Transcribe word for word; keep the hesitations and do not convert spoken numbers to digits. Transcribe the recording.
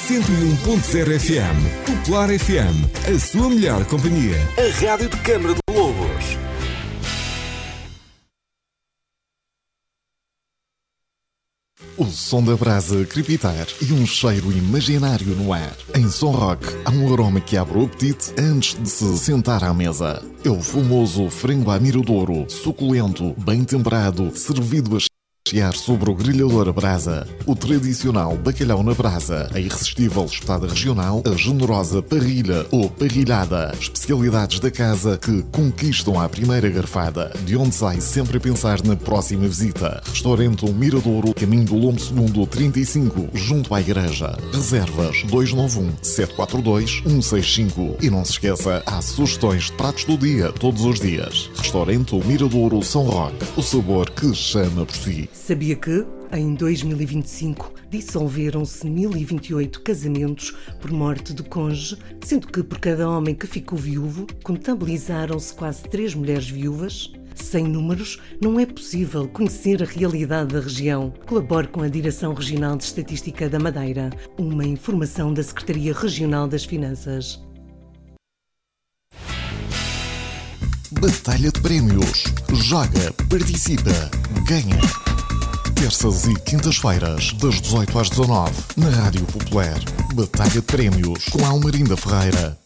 cento e um ponto zero F M. Popular F M, a sua melhor companhia. A rádio de Câmara de Lobos. O som da brasa crepitar e um cheiro imaginário no ar. Em Som Rock há um aroma que abre o apetite antes de se sentar à mesa. É o famoso frango à miradouro, suculento, bem temperado, servido a chegar sobre o grelhador a brasa. O tradicional bacalhau na brasa, a irresistível espetada regional, a generosa parrilha ou parrilhada. Especialidades da casa que conquistam à primeira garfada, de onde sai sempre a pensar na próxima visita. Restaurante Miradouro, caminho do Lombo Segundo trinta e cinco, junto à igreja. Reservas dois nove um, sete quatro dois, um seis cinco. E não se esqueça, há sugestões de pratos do dia, todos os dias. Restaurante Miradouro São Roque, o sabor que chama por si. Sabia que, em dois mil e vinte e cinco, dissolveram-se mil e vinte e oito casamentos por morte do cônjuge, sendo que por cada homem que ficou viúvo, contabilizaram-se quase três mulheres viúvas? Sem números, não é possível conhecer a realidade da região. Colabore com a Direção Regional de Estatística da Madeira. Uma informação da Secretaria Regional das Finanças. Batalha de Prémios. Joga, participa, ganha. Terças e quintas-feiras, das dezoito às dezanove, na Rádio Popular. Batalha de Prémios, com Almerinda Ferreira.